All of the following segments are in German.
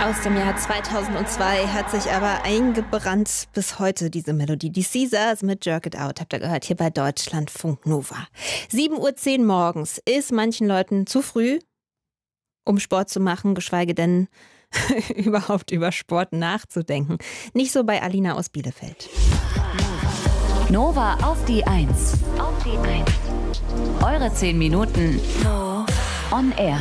Aus dem Jahr 2002 hat sich aber eingebrannt bis heute diese Melodie. Die Caesars mit Jerk It Out, habt ihr gehört, hier bei Deutschlandfunk Nova. 7:10 Uhr morgens ist manchen Leuten zu früh, um Sport zu machen, geschweige denn überhaupt über Sport nachzudenken. Nicht so bei Alina aus Bielefeld. Nova auf die 1. Eure 10 Minuten on air.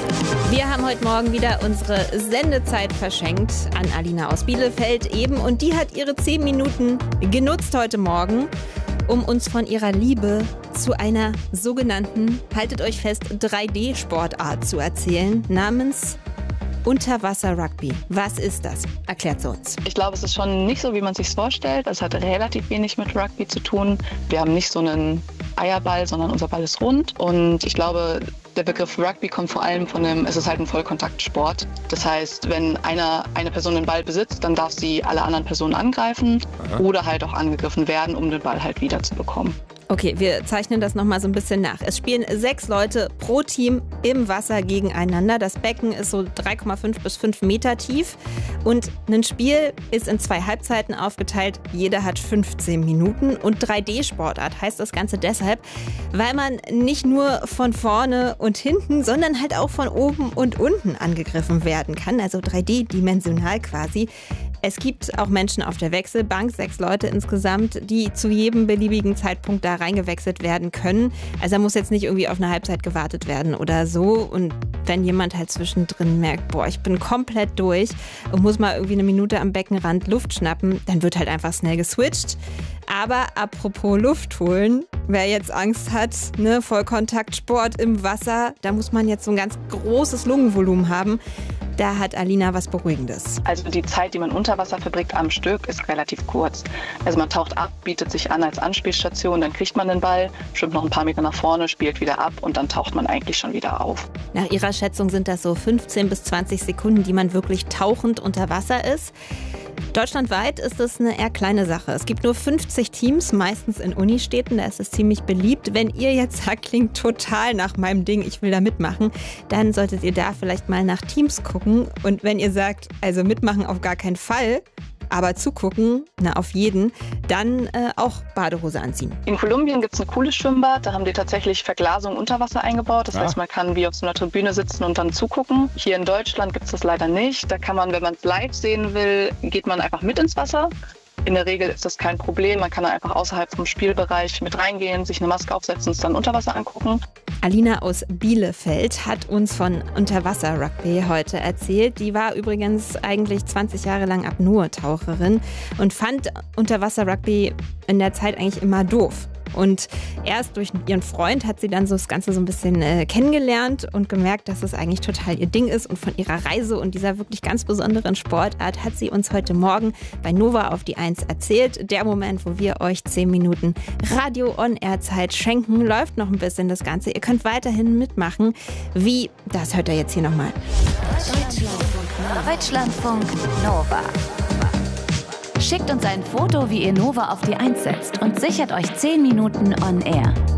Wir haben heute Morgen wieder unsere Sendezeit verschenkt an Alina aus Bielefeld eben. Und die hat ihre 10 Minuten genutzt heute Morgen, um uns von ihrer Liebe zu einer sogenannten, haltet euch fest, 3D-Sportart zu erzählen, namens Unterwasser-Rugby. Was ist das? Erklärt sie uns. Ich glaube, es ist schon nicht so, wie man es sich vorstellt. Es hat relativ wenig mit Rugby zu tun. Wir haben nicht so einen Eierball, sondern unser Ball ist rund. Und ich glaube, der Begriff Rugby kommt vor allem es ist halt ein Vollkontaktsport. Das heißt, wenn eine Person den Ball besitzt, dann darf sie alle anderen Personen angreifen oder halt auch angegriffen werden, um den Ball halt wieder zu bekommen. Okay, wir zeichnen das nochmal so ein bisschen nach. Es spielen 6 Leute pro Team im Wasser gegeneinander. Das Becken ist so 3,5 bis 5 Meter tief. Und ein Spiel ist in 2 Halbzeiten aufgeteilt. Jeder hat 15 Minuten. Und 3D-Sportart heißt das Ganze deshalb, weil man nicht nur von vorne und hinten, sondern halt auch von oben und unten angegriffen werden kann. Also 3D-dimensional quasi. Es gibt auch Menschen auf der Wechselbank, 6 Leute insgesamt, die zu jedem beliebigen Zeitpunkt da reingewechselt werden können. Also da muss jetzt nicht irgendwie auf eine Halbzeit gewartet werden oder so. Und wenn jemand halt zwischendrin merkt, boah, ich bin komplett durch und muss mal irgendwie eine Minute am Beckenrand Luft schnappen, dann wird halt einfach schnell geswitcht. Aber apropos Luft holen, wer jetzt Angst hat, ne, Vollkontaktsport im Wasser, da muss man jetzt so ein ganz großes Lungenvolumen haben. Da hat Alina was Beruhigendes. Also die Zeit, die man unter Wasser verbringt am Stück, ist relativ kurz. Also man taucht ab, bietet sich an als Anspielstation, dann kriegt man den Ball, schwimmt noch ein paar Meter nach vorne, spielt wieder ab und dann taucht man eigentlich schon wieder auf. Nach ihrer Schätzung sind das so 15 bis 20 Sekunden, die man wirklich tauchend unter Wasser ist. Deutschlandweit ist das eine eher kleine Sache. Es gibt nur 50 Teams, meistens in Unistädten, da ist es ziemlich beliebt. Wenn ihr jetzt sagt, klingt total nach meinem Ding, ich will da mitmachen, dann solltet ihr da vielleicht mal nach Teams gucken. Und wenn ihr sagt, also mitmachen auf gar keinen Fall, aber zugucken, na auf jeden, dann auch Badehose anziehen. In Kolumbien gibt es ein cooles Schwimmbad, da haben die tatsächlich Verglasung unter Wasser eingebaut. Das heißt, man kann wie auf so einer Tribüne sitzen und dann zugucken. Hier in Deutschland gibt es das leider nicht. Da kann man, wenn man es live sehen will, geht man einfach mit ins Wasser. In der Regel ist das kein Problem. Man kann einfach außerhalb vom Spielbereich mit reingehen, sich eine Maske aufsetzen und es dann unter Wasser angucken. Alina aus Bielefeld hat uns von Unterwasser-Rugby heute erzählt. Die war übrigens eigentlich 20 Jahre lang Apnoe-Taucherin und fand Unterwasser-Rugby in der Zeit eigentlich immer doof. Und erst durch ihren Freund hat sie dann so das Ganze so ein bisschen kennengelernt und gemerkt, dass es eigentlich total ihr Ding ist. Und von ihrer Reise und dieser wirklich ganz besonderen Sportart hat sie uns heute Morgen bei Nova auf die 1 erzählt. Der Moment, wo wir euch 10 Minuten Radio-on-Air-Zeit schenken, läuft noch ein bisschen das Ganze. Ihr könnt weiterhin mitmachen. Wie, das hört ihr jetzt hier nochmal. Deutschlandfunk Nova. Schickt uns ein Foto, wie ihr Nova auf die 1 setzt und sichert euch 10 Minuten on air.